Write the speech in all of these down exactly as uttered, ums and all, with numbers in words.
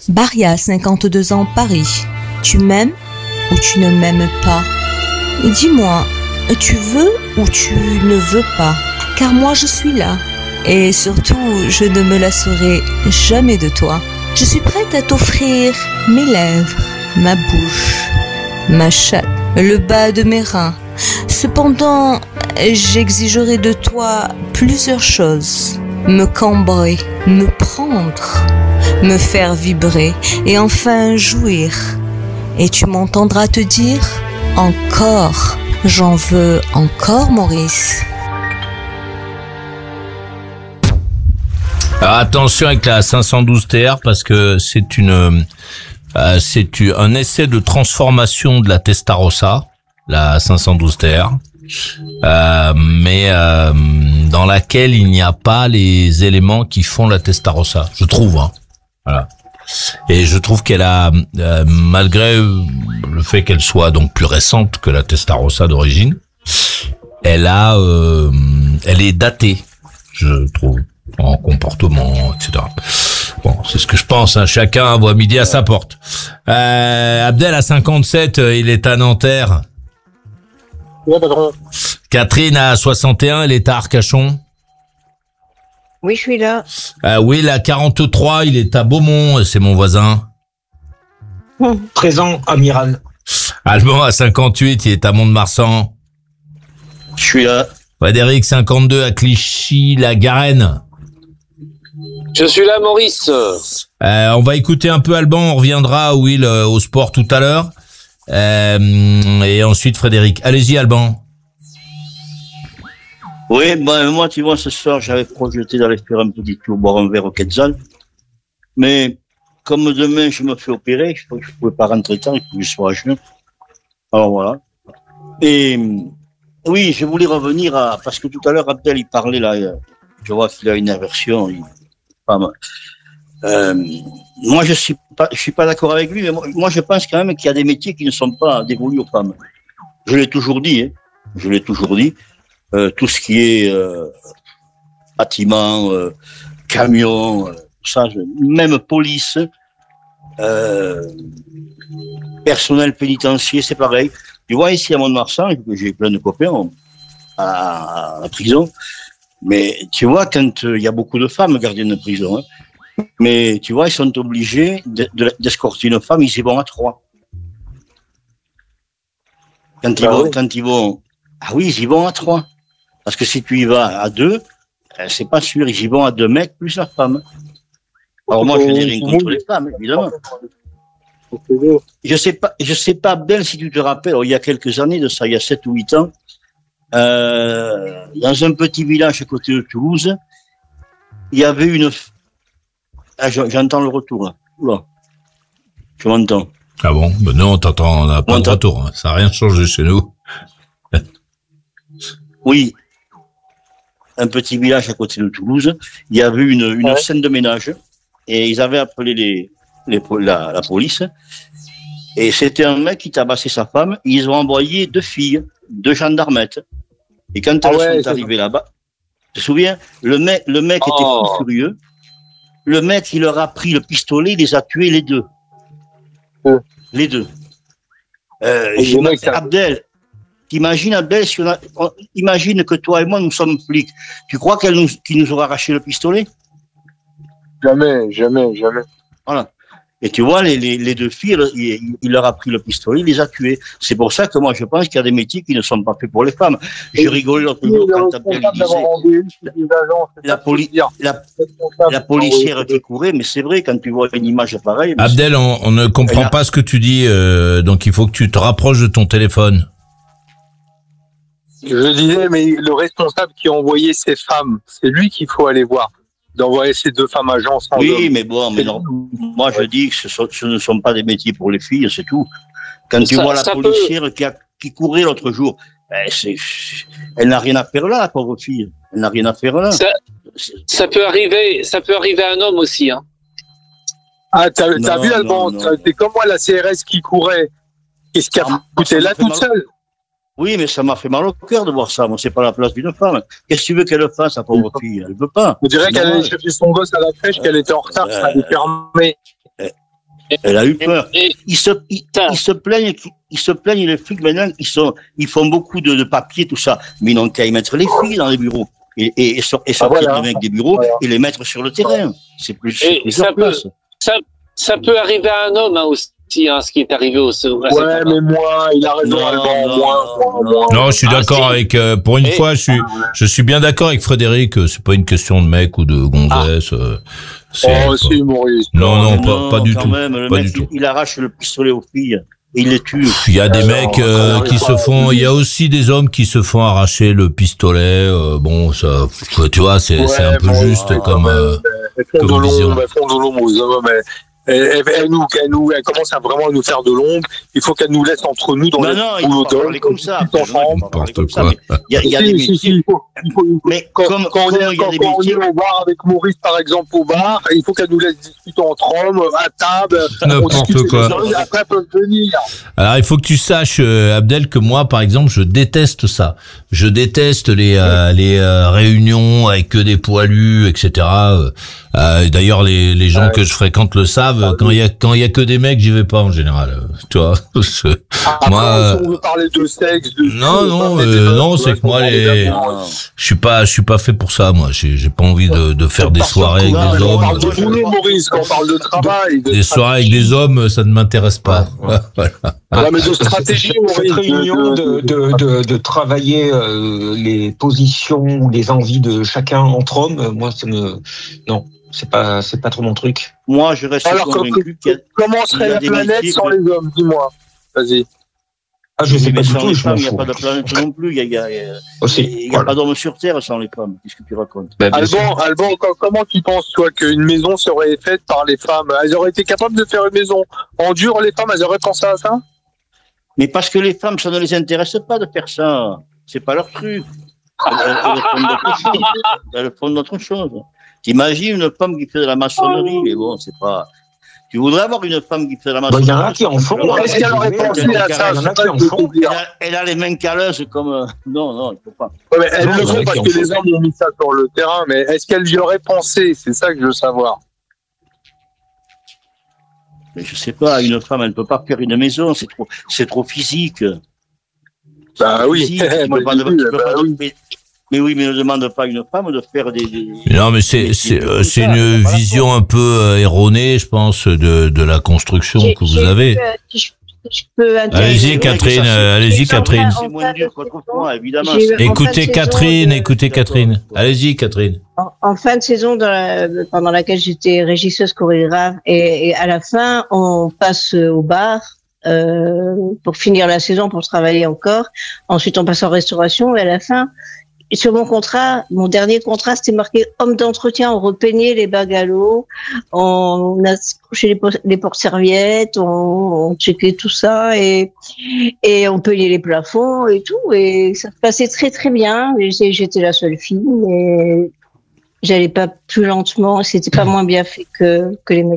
Baria, cinquante-deux ans, Paris. Tu m'aimes ou tu ne m'aimes pas? Dis-moi, tu veux ou tu ne veux pas? Car moi je suis là. Et surtout, je ne me lasserai jamais de toi. Je suis prête à t'offrir mes lèvres, ma bouche, ma chatte, le bas de mes reins. Cependant, j'exigerai de toi plusieurs choses. Me cambrer, me prendre, me faire vibrer et enfin jouir. Et tu m'entendras te dire « Encore, j'en veux encore, Maurice ». Alors attention avec la cinq cent douze T R parce que c'est une euh, c'est un essai de transformation de la Testarossa, la cinq cent douze T R, euh, mais euh, dans laquelle il n'y a pas les éléments qui font la Testarossa, je trouve. Hein. Voilà. Et je trouve qu'elle a, euh, malgré le fait qu'elle soit donc plus récente que la Testarossa d'origine, elle a, euh, elle est datée, je trouve. En comportement, et cetera. Bon, c'est ce que je pense. Hein. Chacun voit midi à sa porte. Euh, Abdel à cinquante-sept, il est à Nanterre. Oui, patron. Catherine à soixante et un, elle est à Arcachon. Oui, je suis là. Euh, Will à quarante-trois, il est à Beaumont, c'est mon voisin. Présent, amiral. Alban à cinquante-huit, il est à Mont-de-Marsan. Je suis là. Frédéric cinquante-deux à Clichy-la-Garenne. Je suis là, Maurice. Euh, on va écouter un peu Alban, on reviendra, Will, euh, au sport tout à l'heure. Euh, et ensuite Frédéric. Allez-y, Alban. Oui, ben, moi, tu vois, ce soir, j'avais projeté d'aller faire un petit tour, boire un verre au Quetzal. Mais, comme demain, je me fais opérer, je ne pouvais pas rentrer tard, il faut que je sois à jeun. Alors, voilà. Et, oui, je voulais revenir à, parce que tout à l'heure, Abdel, il parlait là, je vois qu'il a une aversion, il, pas mal. Euh, moi, je suis pas, je suis pas d'accord avec lui, mais moi, moi, je pense quand même qu'il y a des métiers qui ne sont pas dévolus aux femmes. Je l'ai toujours dit, hein. Je l'ai toujours dit. Euh, tout ce qui est euh, bâtiment, euh, camion, euh, ça, je, même police, euh, personnel pénitentiaire, c'est pareil. Tu vois, ici à Mont-de-Marsan, j'ai plein de copains à, à la prison, mais tu vois, quand il euh, y a beaucoup de femmes gardiennes de prison, hein, mais tu vois, ils sont obligés de, de, d'escorter une femme, ils y vont à trois. Quand ils, ah vont, oui. quand ils vont, ah oui, ils y vont à trois. Parce que si tu y vas à deux, c'est pas sûr, ils y vont à deux mecs plus la femme. Alors moi, je n'ai rien contre les femmes, évidemment. Je sais pas, je sais pas, Abdel, si tu te rappelles, alors, il y a quelques années de ça, il y a sept ou huit ans, euh, dans un petit village à côté de Toulouse, il y avait une, ah, j'entends le retour, là. Oula. Je m'entends. Ah bon? Ben non, on t'entend, on n'a pas de retour, hein. Ça n'a rien changé chez nous. Oui. Un petit village à côté de Toulouse, il y avait une, une ouais. scène de ménage, et ils avaient appelé les, les, la, la police, et c'était un mec qui tabassait sa femme, ils ont envoyé deux filles, deux gendarmettes, et quand elles ah ouais, sont arrivées là-bas, tu te souviens, le mec, le mec oh. était fou furieux, le mec, il leur a pris le pistolet, il les a tués les deux. Oh. Les deux. Euh, j'ai dit, Abdel, t'imagines, Abdel, si on a, on, imagine que toi et moi, nous sommes flics. Tu crois qu'elle nous, qu'il nous aura arraché le pistolet? Jamais, jamais, jamais. Voilà. Et tu vois, les, les, les deux filles, il, il leur a pris le pistolet, il les a tuées. C'est pour ça que moi, je pense qu'il y a des métiers qui ne sont pas faits pour les femmes. J'ai rigolé l'autre jour quand Abdel disait la, poli, la, la policière qui courait, mais c'est vrai, quand tu vois une image pareille. Abdel, on, on ne comprend a... pas ce que tu dis, euh, donc il faut que tu te rapproches de ton téléphone. Je disais, mais le responsable qui a envoyé ces femmes, c'est lui qu'il faut aller voir. D'envoyer ces deux femmes agents sans Oui, hommes. mais bon, mais non. Moi, je dis que ce, sont, ce ne sont pas des métiers pour les filles, c'est tout. Quand ça, tu vois la policière peut... qui, a, qui courait l'autre jour, ben c'est, elle n'a rien à faire là, la pauvre fille. Elle n'a rien à faire là. Ça, ça peut arriver, ça peut arriver à un homme aussi, hein. Ah, t'as, non, t'as vu, Alban, t'es comme moi, la C R S qui courait. Qu'est-ce qui a ah, foutu là toute mal... seule? Oui, mais ça m'a fait mal au cœur de voir ça. Moi, c'est pas la place d'une femme. Qu'est-ce que tu veux qu'elle fasse, la pauvre fille? Elle veut pas. On dirait qu'elle allait chercher son gosse à la crèche, qu'elle était en retard, ça allait fermer. Elle a eu peur. Et, Ils se, ils, ils se plaignent, ils se plaignent les flics maintenant. Ils sont, ils font beaucoup de, de papiers, tout ça, mais ils n'ont qu'à y mettre les filles dans les bureaux et et, et, sor, et sortir ah, voilà. les mecs des bureaux voilà. et les mettre sur le terrain. C'est plus. C'est plus ça peut, ça, ça peut arriver à un homme hein, aussi. Hein, ce qui est arrivé au second. Ouais, mais moi, il a raison, Alban, non, moi, non, moi. Non, je suis ah, d'accord si. avec, euh, pour une et... fois, je suis, je suis bien d'accord avec Frédéric, euh, c'est pas une question de mec ou de gonzesse, ah. euh, c'est, oh, si, Maurice. Non, non, pas, non, pas du tout. Même, le pas mec, du tout. Il, il arrache le pistolet aux filles. Et il les tue. Il y a des Alors, mecs euh, qui se font, il y a aussi des hommes qui se font arracher le pistolet. Euh, bon, ça, tu vois, c'est, ouais, c'est un peu bon, juste ouais, comme, euh, comme vision. Elles font de l'ombre aux hommes, mais elle, elle, nous, elle, nous, elle commence à vraiment nous faire de l'ombre. Il faut qu'elle nous laisse entre nous dans non, les non, il faut parler comme ça. N'importe quoi. Il y a, il y a si, des métiers. Si, si, il faut, il faut, mais quand, comme, quand, comme on, est, quand, quand on est au bar avec Maurice, par exemple, au bar, il faut qu'elle nous laisse discuter entre hommes, à table. N'importe quoi. Gens, après, elles peuvent venir. Alors, il faut que tu saches, euh, Abdel, que moi, par exemple, je déteste ça. Je déteste les, euh, les euh, réunions avec que des poilus, et cetera. Euh, d'ailleurs, les, les gens ouais. que je fréquente le savent. Quand il y a quand il y a que des mecs, j'y vais pas en général. Tu vois. Après, moi, on veut parler de sexe. De non, tout, non, euh, non, c'est que moi, les, je suis pas, je suis pas fait pour ça. Moi, j'ai, j'ai pas envie de, de faire des soirées avec des hommes. On parle de boulot, Maurice. Quand on parle de travail. Des soirées avec des hommes, ça ne m'intéresse pas. Ouais. Voilà. Ouais, mais de stratégie, cette réunion de, de, de, de travailler euh, les positions ou les envies de chacun entre hommes, moi, ça me, non. C'est pas, c'est pas trop mon truc. Moi, je reste Alors, convaincu qu'il y a, comment serait la planète sans que... les hommes? Dis-moi. Vas-y. Ah, je sais pas du tout. Il n'y a pas de planète non plus. Il y a, il y a, Aussi, il y a voilà. pas d'hommes sur Terre sans les femmes. Qu'est-ce que tu racontes? Ben, Alban, Alban, comment tu penses, toi, qu'une maison serait faite par les femmes? Elles auraient été capables de faire une maison en dur, les femmes, elles auraient pensé à ça? Mais parce que les femmes, ça ne les intéresse pas de faire ça. C'est pas leur truc. Elles, elles, elles font d'autres choses. Elles font d'autres choses. T'imagines une femme qui fait de la maçonnerie, mais bon, c'est pas. Tu voudrais avoir une femme qui fait de la maçonnerie? Il y en a qui en font. Est-ce qu'elle aurait pensé à ça? Il y en a qui en font. Elle a, elle a les mains calleuses comme. Non, non, il faut pas. Ouais, mais elle le font parce que les hommes ont mis ça sur le terrain, mais est-ce qu'elle y aurait pensé? C'est ça que je veux savoir. Mais je sais pas, une femme, elle ne peut pas faire une maison, c'est trop, c'est trop physique. Bah oui. Physique, tu peux pas, tu peux bah pas oui. Mais, mais oui, mais ne demande pas à une femme de faire des. des non, mais c'est des, c'est des, c'est ça, une vision un peu euh, erronée, je pense, de de la construction j'ai, que vous avez. Euh, je, je peux allez-y, Catherine. Euh, allez-y, Catherine. C'est moins dur qu'autrefois, évidemment. Écoutez, Catherine. De... Écoutez, Catherine. Allez-y, Catherine. En, en fin de saison, dans la, pendant laquelle j'étais régisseuse chorégraphe, et, et à la fin, on passe au bar. Euh, pour finir la saison, pour travailler encore. Ensuite, on passe en restauration et à la fin, sur mon contrat, mon dernier contrat, c'était marqué homme d'entretien. On repeignait les bagues à l'eau, on a couché les, les porte-serviettes, on, on checkait tout ça et, et on peignait les plafonds et tout. Et ça se passait très très bien. J'étais la seule fille, mais j'allais pas plus lentement. C'était pas moins bien fait que, que les mecs.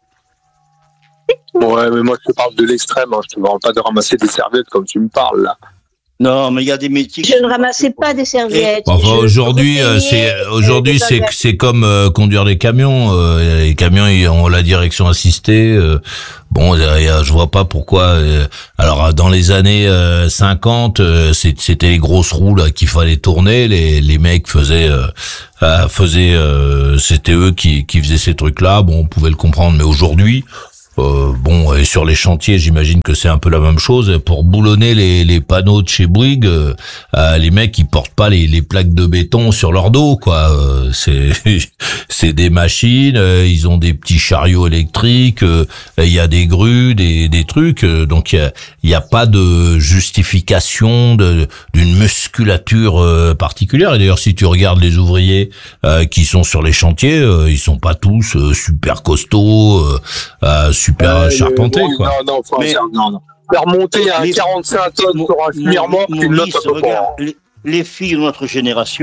Ouais, mais moi je te parle de l'extrême, hein. Je te parle pas de ramasser des serviettes comme tu me parles là. Non, mais il y a des métiers. Je ne ramassais pas des serviettes. Enfin, aujourd'hui, euh, c'est aujourd'hui c'est c'est comme euh, conduire des camions. Euh, les camions, ils ont la direction assistée. Euh, bon, je vois pas pourquoi. Euh, alors, dans les années euh, cinquante, euh, c'était les grosses roues là qu'il fallait tourner. Les les mecs faisaient euh, faisaient. Euh, c'était eux qui qui faisaient ces trucs-là. Bon, on pouvait le comprendre, mais aujourd'hui. Euh, bon, et sur les chantiers, j'imagine que c'est un peu la même chose. Pour boulonner les, les panneaux de chez Bouygues, euh, euh, les mecs ils portent pas les, les plaques de béton sur leur dos, quoi. Euh, c'est c'est des machines, euh, ils ont des petits chariots électriques, il euh, y a des grues, des des trucs. Euh, donc il y a il y a pas de justification de d'une musculature euh, particulière. Et d'ailleurs, si tu regardes les ouvriers euh, qui sont sur les chantiers, euh, ils sont pas tous euh, super costauds. Euh, euh, super euh, charpenté, bon, quoi. Non, non, faut mais, non, non. Faire monter à les, quarante-cinq tonnes sur un fumier mort, une note à peu près. Les, les filles de notre génération,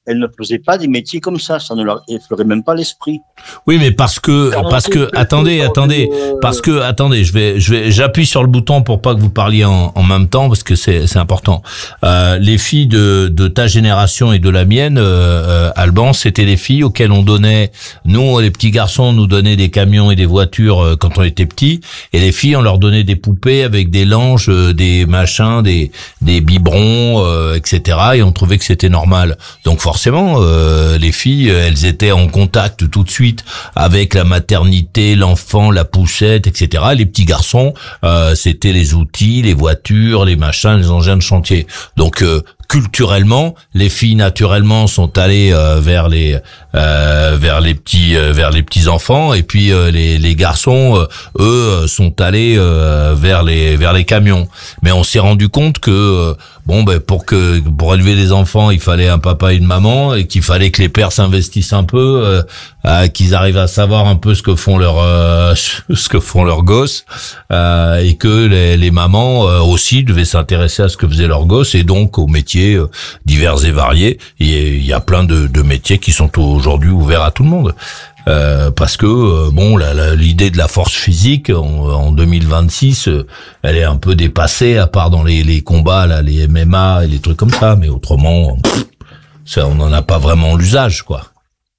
elles ne faisaient pas des métiers comme ça, ça ne leur effleurait même pas l'esprit. Oui, mais parce que, parce que, attendez, attendez, parce que, attendez, je vais, je vais, j'appuie sur le bouton pour pas que vous parliez en, en même temps, parce que c'est, c'est important. Euh, les filles de, de ta génération et de la mienne, euh, euh, Alban, c'était les filles auxquelles on donnait, nous, les petits garçons, on nous donnait des camions et des voitures euh, quand on était petits, et les filles, on leur donnait des poupées avec des langes, euh, des machins, des, des biberons, euh, et cetera, et on trouvait que c'était normal. Donc, forcément, euh, les filles, elles étaient en contact tout de suite avec la maternité, l'enfant, la poussette, et cetera. Les petits garçons, euh, c'était les outils, les voitures, les machins, les engins de chantier. Donc, euh, culturellement, les filles naturellement sont allées euh, vers les euh, vers les petits euh, vers les petits enfants, et puis euh, les les garçons euh, eux sont allés euh, vers les vers les camions. Mais on s'est rendu compte que euh, bon ben pour que pour élever des enfants, il fallait un papa et une maman, et qu'il fallait que les pères s'investissent un peu, euh, euh, qu'ils arrivent à savoir un peu ce que font leurs euh, ce que font leurs gosses, euh, et que les, les mamans euh, aussi devaient s'intéresser à ce que faisaient leurs gosses, et donc aux métiers divers et variés. Et il y a plein de, de métiers qui sont aujourd'hui ouverts à tout le monde. Euh, parce que euh, bon, la, la, l'idée de la force physique en, en deux mille vingt-six, euh, elle est un peu dépassée, à part dans les, les combats, là, les M M A et les trucs comme ça. Mais autrement, ça, on n'en a pas vraiment l'usage, quoi.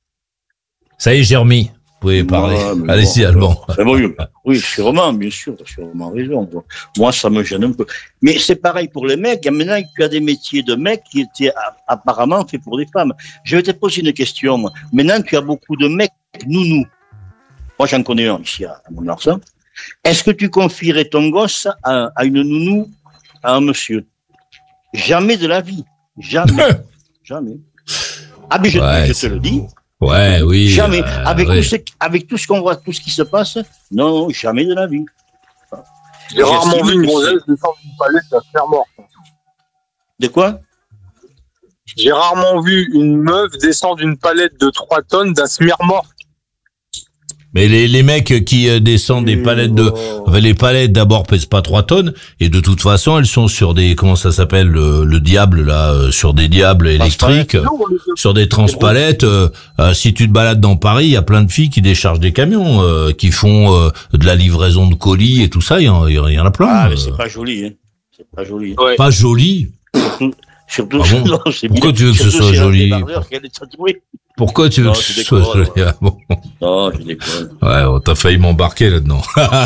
Ça y est, Jérémy, vous pouvez parler. Ouais, allez-y, bon, Alban. Bon, oui, sûrement, bien sûr, sûrement raison. Moi, ça me gêne un peu. Mais c'est pareil pour les mecs. Maintenant, tu as des métiers de mecs qui étaient apparemment faits pour des femmes. Je vais te poser une question, moi. Maintenant, tu as beaucoup de mecs nounous. Moi, j'en connais un ici à mon argent. Est-ce que tu confierais ton gosse à, à une nounou, à un monsieur? Jamais de la vie. Jamais. Jamais. Ah, mais je, ouais, je te le dis. Ouais, oui. Jamais. Euh, avec, ouais. Tout ce, avec tout ce qu'on voit, tout ce qui se passe, non, jamais de la vie. J'ai rarement vu une gonzesse descendre d'une palette à se faire morte. De quoi? J'ai rarement vu une meuf descendre d'une palette de trois tonnes d'un smear mort. Mais les, les mecs qui euh, descendent des palettes de, enfin, les palettes d'abord pèsent pas trois tonnes, et de toute façon elles sont sur des, comment ça s'appelle, le, le diable là, euh, sur des diables électriques, non, sur des transpalettes. Euh, euh, si tu te balades dans Paris, il y a plein de filles qui déchargent des camions, euh, qui font euh, de la livraison de colis et tout ça. Il y en, il y en a plein. Ah, mais euh. c'est pas joli, hein. C'est pas joli. Ouais. Pas joli. Surtout, ah bon, non, c'est pourquoi bien. tu veux que ce soit joli? Pourquoi tu veux non, que ce soit joli? Ah bon. Non, je déconne. Ouais, on t'a failli m'embarquer là-dedans.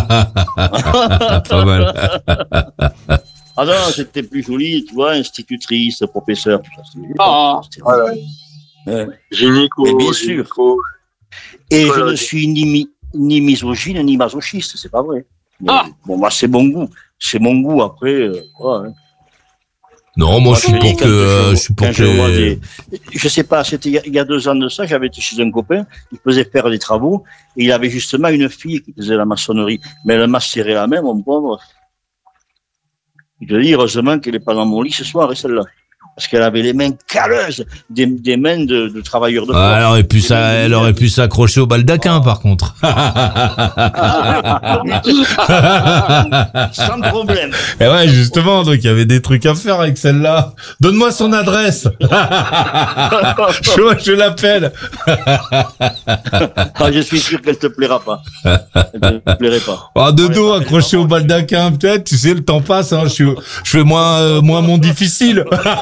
Pas mal. Ah non, c'était plus joli, tu vois, institutrice, professeur, tout ça. Ah, voilà. Ouais. Gynéco. Mais bien sûr. Gynéco. Et je ne suis ni, mi, ni misogyne, ni masochiste, c'est pas vrai. Mais, ah. Bon, moi, c'est mon goût. C'est mon goût, après, euh, ouais. Non, moi, moi je suis pour que, euh, je suis pour que. Je, des... je sais pas, c'était il y a deux ans de ça, j'avais été chez un copain, il faisait faire des travaux, et il avait justement une fille qui faisait la maçonnerie. Mais elle m'a serré la main, mon pauvre. Je te dis, heureusement qu'elle n'est pas dans mon lit ce soir, et celle-là. Parce qu'elle avait les mains calleuses, des, des mains de, de travailleurs de force. Ah, elle aurait pu, ça, elle aurait pu s'accrocher au baldaquin, oh. Par contre. Sans problème. Et ouais, justement, donc il y avait des trucs à faire avec celle-là. Donne-moi son adresse. je, je l'appelle. Ah, je suis sûr qu'elle te plaira pas. Elle te plairait pas. Ah, de dos, accroché au baldaquin, peut-être. Tu sais, le temps passe, hein. Je suis, je fais moins, euh, moins mon difficile.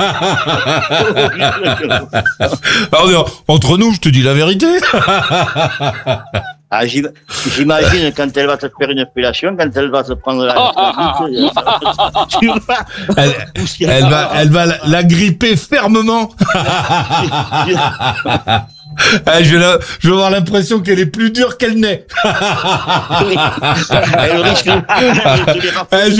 Alors, entre nous, je te dis la vérité. Ah, j'imagine quand elle va te faire une fellation, quand elle va te prendre la... elle, elle va, elle va la, la gripper fermement. Ah, je, vais la, je vais avoir l'impression qu'elle est plus dure qu'elle n'est. Elle risque de les